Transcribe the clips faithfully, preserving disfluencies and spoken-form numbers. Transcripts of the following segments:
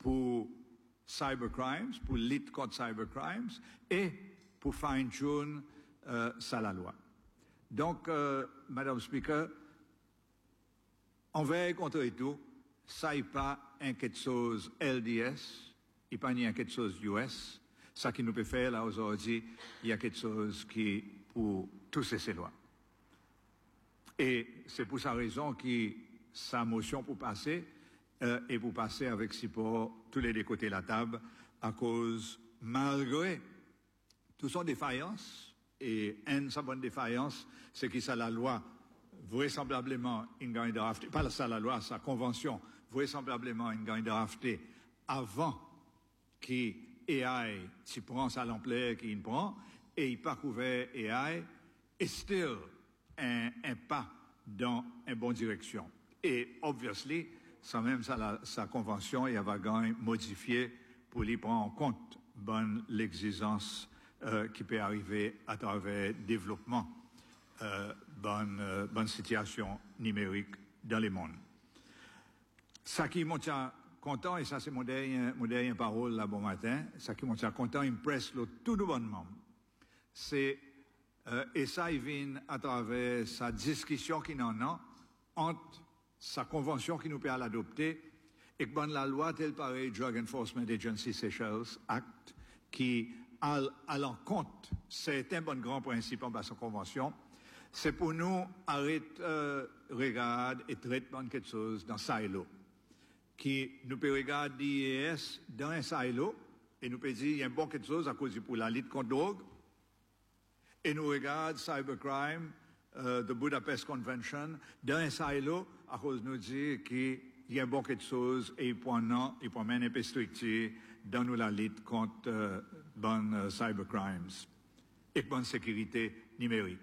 pour cybercrimes, pour lutte contre cybercrimes et pour fine-tune euh, ça la loi. Donc, euh, Madame Speaker, on veille contre tout, ça n'est pas un quelque chose L D S, il n'y a pas ni un quelque chose U S. Ça qui nous peut faire là aujourd'hui, il y a quelque chose qui pour tous ces lois. Et c'est pour sa raison que sa motion pour passer euh, et pour passer avec support tous les deux côtés de la table à cause, malgré toutes son défaillances, et une sa bonne défaillance, c'est que ça la loi vraisemblablement une gagne drafté, pas ça la loi, sa convention, vraisemblablement une gagne drafté avant que A I s'y prend sa l'ampleur qu'il prend, et il pas couvert A I, et still un, un pas dans une bonne direction. Et, obviously, ça même, ça, la, sa convention, il va gagner modifier pour lui prendre en compte bonne l'exigence euh, qui peut arriver à travers le développement euh, bonne, euh, bonne situation numérique dans le monde. Ça qui m'a tient content, et ça c'est mon dernier, mon dernier parole là bon matin, ça qui m'a tient content, il me presse le tout de bonnement. C'est Euh, et ça, il vient à travers sa discussion qu'il en a entre sa convention qui nous permet d'adopter et que la loi telle pareil Drug Enforcement Agency Seychelles Act qui a à l'encontre certains bons grands principes en bas de sa convention, c'est pour nous arrêter euh, regarder et traitement de quelque chose dans silo qui nous peut regarder l'I E S dans un silo et nous peut dire il y a un bon quelque chose à cause pour la lutte contre la drogue. Et nous regarde cybercrime, euh, de Budapest Convention, dans un silo, à cause de nous dire qu'il y a beaucoup de choses et il prend non, il prend même un peu structure dans nous la lutte contre euh, bonnes euh, cybercrimes et bonne sécurité numérique.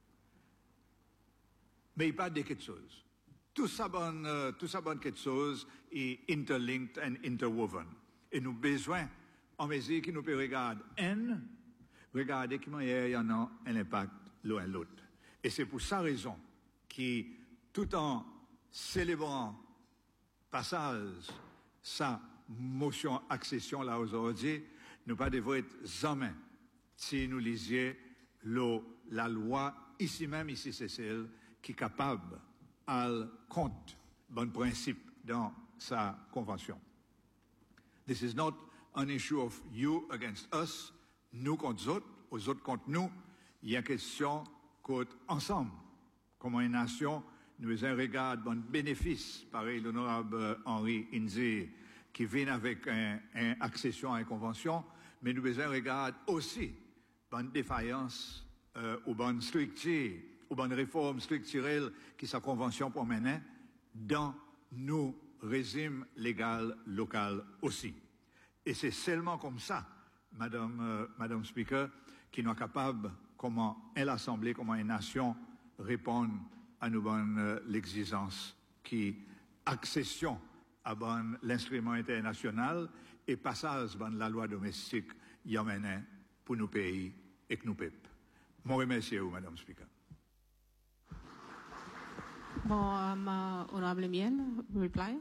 Mais il parle de quelque chose. Tout ça bonne, euh, tout ça bonne quelque chose est interlinked and interwoven. Et nous besoin, en mesure qu'il nous peut regarder N, regardez comment il y en a un impact l'un l'autre. Et c'est pour sa raison qui, tout en célébrant passage sa motion accession là aujourd'hui, nous pas devons être jamais si nous lisions la loi ici même, ici c'est celle qui est capable à compte bon principe dans sa convention. This is not an issue of you against us, nous contre eux autres, aux autres contre nous, il y a question qu'ensemble, comme une nation, nous avons regardé bon bénéfice, pareil l'honorable Henri Inzi, qui vient avec une un accession à une convention, mais nous avons regardé aussi bonne défaillance euh, ou bonne structure, ou bonne réforme structurelle qui sa convention pour mener dans nos régimes légal local aussi. Et c'est seulement comme ça, Madame, euh, Madame Speaker, qui nous est capable, comment l'Assemblée, comment une nation répondre à nous bonne euh, l'exigence qui accession à bon l'instrument international et passage bon la loi domestique y amène pour nos pays et que nous peuples. Mon remercie à vous, Madame Speaker. Bon, um, uh, Honorable Mienne, reply.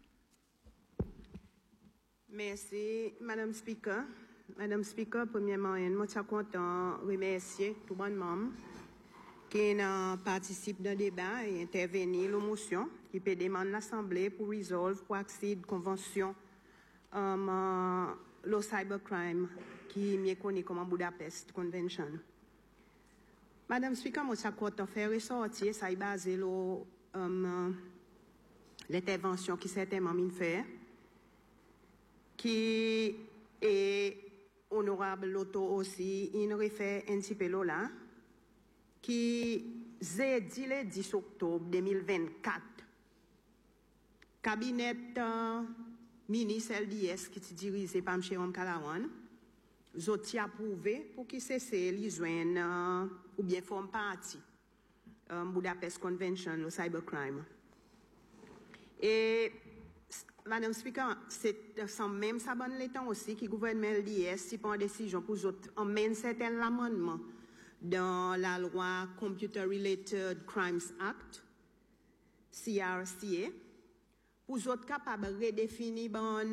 Merci, Madame Speaker. Madame Speaker, premièrement, je suis content de remercier tout le monde qui participe dans le débat et intervenir dans la motion qui peut demander l'Assemblée pour résoudre, pour accéder à la convention um, uh, le cybercrime qui est mieux connu comme Budapest Convention. Madame Speaker, je suis content de faire ressortir, ça est basé sur um, l'intervention qui certainement m'a fait, qui est honorable Loto aussi, il refait un petit peu là, qui j'ai dit le dix octobre deux mille vingt-quatre, cabinet euh, ministre L D S qui est dirigé par M. Jérôme Kalawan, j'ai approuvé pour qu'il cesse les joindre euh, ou bien forme partie euh, Budapest Convention, le cybercrime. Et Madame Speaker, c'est sans même ça bonne le temps aussi que le gouvernement L D S si prend décision pour autres emmène certains amendements dans la loi Computer Related Crimes Act C R C A pour autres capables de redéfinir bon